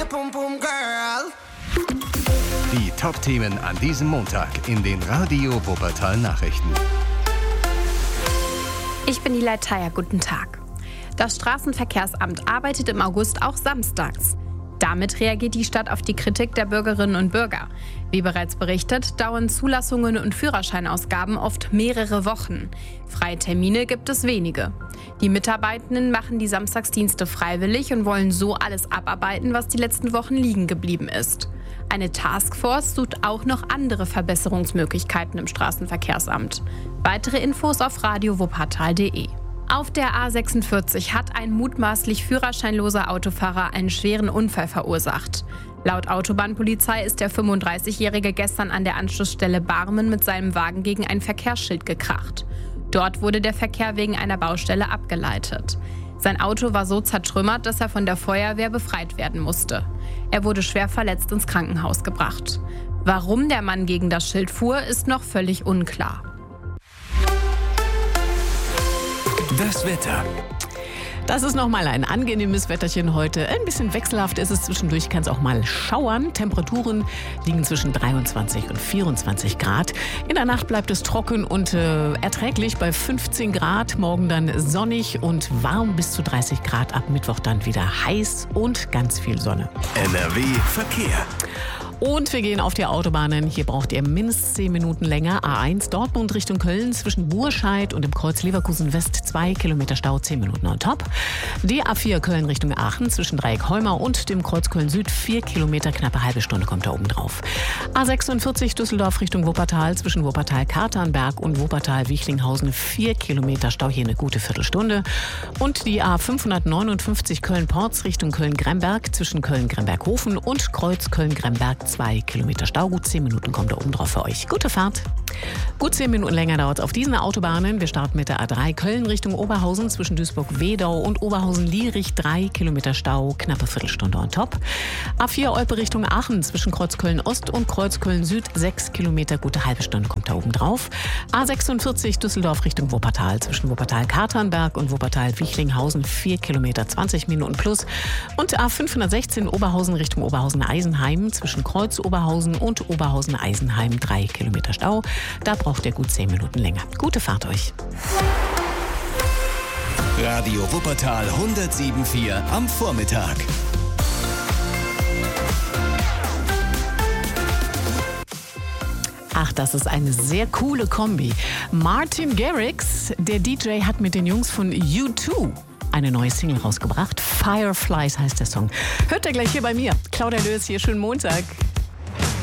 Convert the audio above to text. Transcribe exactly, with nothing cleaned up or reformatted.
pum pum girl. Die Top-Themen an diesem Montag in den Radio Wuppertal Nachrichten. Ich bin die Leitaya, guten Tag. Das Straßenverkehrsamt arbeitet im August auch samstags. Damit reagiert die Stadt auf die Kritik der Bürgerinnen und Bürger. Wie bereits berichtet, dauern Zulassungen und Führerscheinausgaben oft mehrere Wochen. Freie Termine gibt es wenige. Die Mitarbeitenden machen die Samstagsdienste freiwillig und wollen so alles abarbeiten, was die letzten Wochen liegen geblieben ist. Eine Taskforce sucht auch noch andere Verbesserungsmöglichkeiten im Straßenverkehrsamt. Weitere Infos auf radio wuppertal punkt de. Auf der A sechsundvierzig hat ein mutmaßlich führerscheinloser Autofahrer einen schweren Unfall verursacht. Laut Autobahnpolizei ist der fünfunddreißigjährige gestern an der Anschlussstelle Barmen mit seinem Wagen gegen ein Verkehrsschild gekracht. Dort wurde der Verkehr wegen einer Baustelle abgeleitet. Sein Auto war so zertrümmert, dass er von der Feuerwehr befreit werden musste. Er wurde schwer verletzt ins Krankenhaus gebracht. Warum der Mann gegen das Schild fuhr, ist noch völlig unklar. Das Wetter. Das ist nochmal ein angenehmes Wetterchen heute. Ein bisschen wechselhaft ist es zwischendurch, kann es auch mal schauern. Temperaturen liegen zwischen dreiundzwanzig und vierundzwanzig Grad. In der Nacht bleibt es trocken und äh, erträglich bei fünfzehn Grad. Morgen dann sonnig und warm bis zu dreißig Grad. Ab Mittwoch dann wieder heiß und ganz viel Sonne. N R W Verkehr. Und wir gehen auf die Autobahnen. Hier braucht ihr mindestens zehn Minuten länger. A eins Dortmund Richtung Köln zwischen Burscheid und dem Kreuz Leverkusen West zwei Kilometer Stau, zehn Minuten on top. Die A vier Köln Richtung Aachen zwischen Dreieck Heumar und dem Kreuz Köln Süd vier Kilometer, knappe halbe Stunde kommt da oben drauf. A sechsundvierzig Düsseldorf Richtung Wuppertal zwischen Wuppertal Katernberg und Wuppertal Wichlinghausen vier Kilometer Stau, hier eine gute Viertelstunde. Und die A fünfhundertneunundfünfzig Köln-Porz Richtung Köln-Gremberg zwischen Köln-Gremberg-Hofen und Kreuz Köln-Gremberg zwei Kilometer Stau. Gut zehn Minuten kommt da oben drauf für euch. Gute Fahrt. Gut zehn Minuten länger dauert es auf diesen Autobahnen. Wir starten mit der A drei Köln Richtung Oberhausen zwischen Duisburg-Wedau und Oberhausen-Lierich drei Kilometer Stau, knappe Viertelstunde on top. A vier Olpe Richtung Aachen zwischen Kreuz Köln Ost und Kreuz Köln Süd sechs Kilometer, gute halbe Stunde kommt da oben drauf. A sechsundvierzig Düsseldorf Richtung Wuppertal zwischen Wuppertal Katernberg und Wuppertal Wichlinghausen vier Kilometer, zwanzig Minuten plus. Und A fünfhundertsechzehn Oberhausen Richtung Oberhausen-Eisenheim zwischen Kreuz Oberhausen und Oberhausen-Eisenheim drei Kilometer Stau. Da braucht ihr gut zehn Minuten länger. Gute Fahrt euch. Radio Wuppertal hundertsieben Komma vier am Vormittag. Ach, das ist eine sehr coole Kombi. Martin Garrix, der D J, hat mit den Jungs von U zwei eine neue Single rausgebracht. Fireflies heißt der Song. Hört ihr gleich hier bei mir. Claudia Löß hier, schönen Montag.